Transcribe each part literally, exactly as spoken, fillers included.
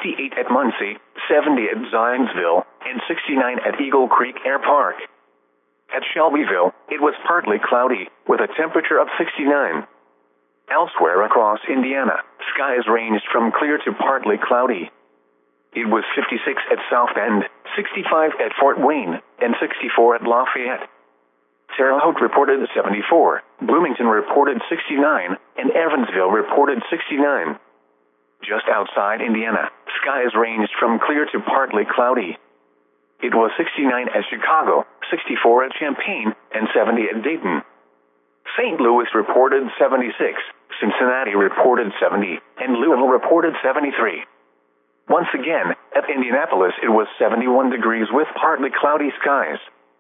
sixty-eight at Muncie, seventy at Zionsville, and sixty-nine at Eagle Creek Air Park. At Shelbyville, it was partly cloudy, with a temperature of sixty-nine. Elsewhere across Indiana, skies ranged from clear to partly cloudy. It was fifty-six at South Bend, sixty-five at Fort Wayne, and sixty-four at Lafayette. Terre Haute reported seventy-four, Bloomington reported sixty-nine, and Evansville reported sixty-nine. Just outside Indiana, skies ranged from clear to partly cloudy. It was sixty-nine at Chicago, sixty-four at Champaign, and seventy at Dayton. Saint Louis reported seventy-six, Cincinnati reported seventy, and Louisville reported seventy-three. Once again, at Indianapolis it was seventy-one degrees with partly cloudy skies.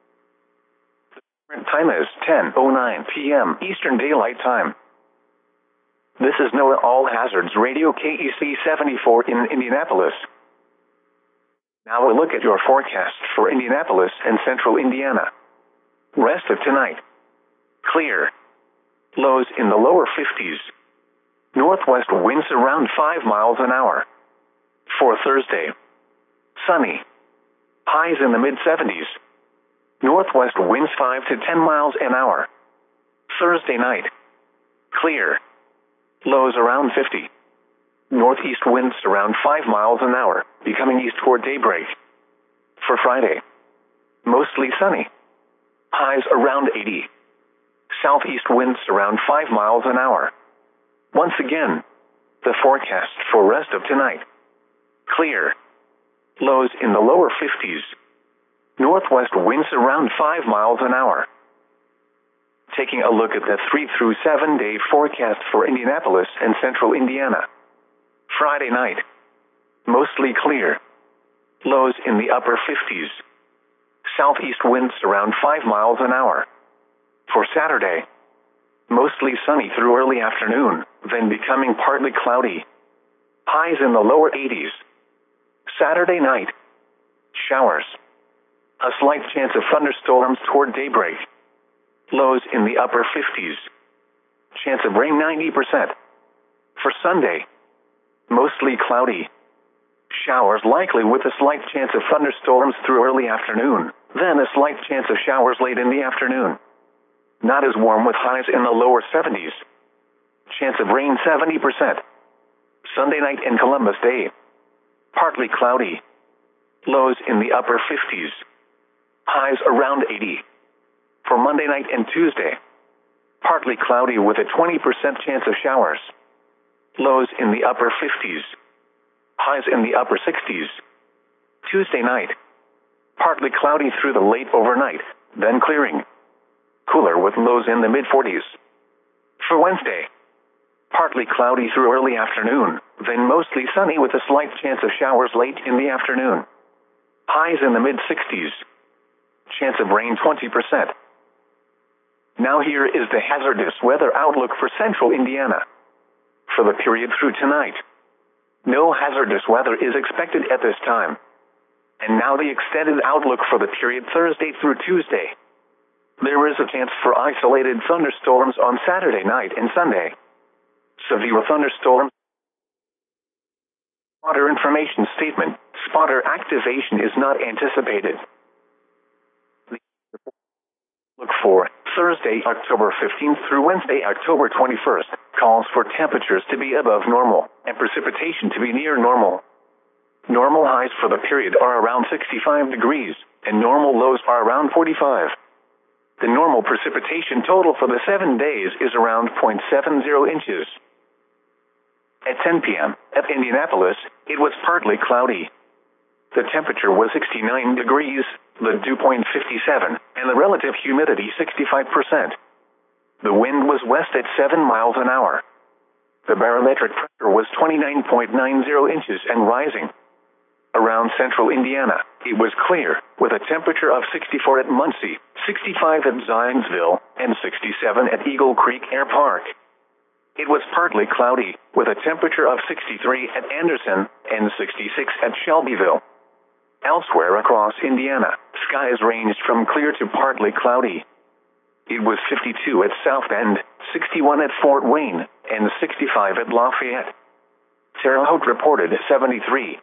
The current time is ten oh nine p m Eastern Daylight Time. This is NOAA All Hazards Radio K E C seventy-four in Indianapolis. Now a look at your forecast for Indianapolis and central Indiana. Rest of tonight. Clear. Lows in the lower fifties. Northwest winds around five miles an hour. For Thursday. Sunny. Highs in the mid-seventies. Northwest winds five to ten miles an hour. Thursday night. Clear. Lows around fifty. Northeast winds around five miles an hour, becoming east toward daybreak. For Friday. Mostly sunny. Highs around eighty. Southeast winds around five miles an hour. Once again, the forecast for rest of tonight. Clear. Lows in the lower fifties. Northwest winds around five miles an hour. Taking a look at the three through seven day forecast for Indianapolis and central Indiana. Friday night. Mostly clear. Lows in the upper fifties. Southeast winds around five miles an hour. For Saturday. Mostly sunny through early afternoon, then becoming partly cloudy. Highs in the lower eighties. Saturday night. Showers. A slight chance of thunderstorms toward daybreak. Lows in the upper fifties. Chance of rain ninety percent. For Sunday. Mostly cloudy. Showers likely with a slight chance of thunderstorms through early afternoon, then a slight chance of showers late in the afternoon. Not as warm with highs in the lower seventies. Chance of rain seventy percent. Sunday night and Columbus Day. Partly cloudy. Lows in the upper fifties. Highs around eighty. For Monday night and Tuesday. Partly cloudy with a twenty percent chance of showers. Lows in the upper fifties. Highs in the upper sixties. Tuesday night. Partly cloudy through the late overnight, then clearing. Cooler with lows in the mid-forties. For Wednesday. Partly cloudy through early afternoon, then mostly sunny with a slight chance of showers late in the afternoon. Highs in the mid-sixties. Chance of rain twenty percent. Now here is the hazardous weather outlook for central Indiana. For the period through tonight. No hazardous weather is expected at this time. And now the extended outlook for the period Thursday through Tuesday. There is a chance for isolated thunderstorms on Saturday night and Sunday. Severe thunderstorms. Spotter information statement. Spotter activation is not anticipated. Look for Thursday, October fifteenth through Wednesday, October twenty-first, calls for temperatures to be above normal and precipitation to be near normal. Normal highs for the period are around sixty-five degrees, and normal lows are around forty-five. The normal precipitation total for the seven days is around zero point seven zero inches. At ten p m at Indianapolis, it was partly cloudy. The temperature was sixty-nine degrees, the dew point fifty-seven, and the relative humidity sixty-five percent. The wind was west at seven miles an hour. The barometric pressure was twenty-nine point nine zero inches and rising. Around central Indiana, it was clear, with a temperature of sixty-four at Muncie, sixty-five at Zionsville, and sixty-seven at Eagle Creek Air Park. It was partly cloudy, with a temperature of sixty-three at Anderson and sixty-six at Shelbyville. Elsewhere across Indiana, skies ranged from clear to partly cloudy. It was fifty-two at South Bend, sixty-one at Fort Wayne, and sixty-five at Lafayette. Terre Haute reported seventy-three.